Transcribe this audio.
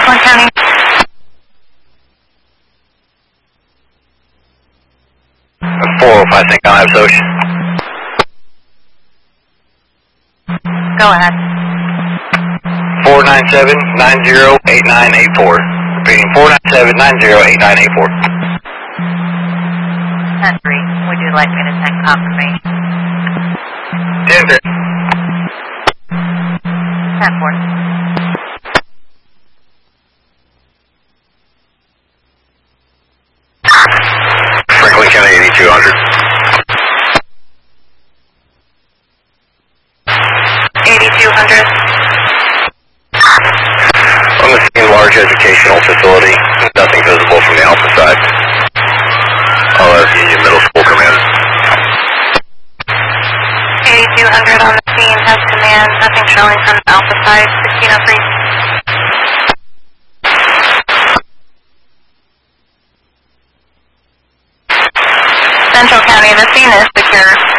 Franklin County. I'm 405 St. Connor, Social. Go ahead. 497-90-8984. Repeating 497-90-8984. 10-3. Would you like me to send confirmation? 10-3. 10-4. Franklin County 8200. 8200. On the scene, large educational facility. Nothing visible from the alpha side. LS Union Middle School command. 8200 on the scene, has command. Nothing showing from the alpha side. 1603. Central County, the scene is secure.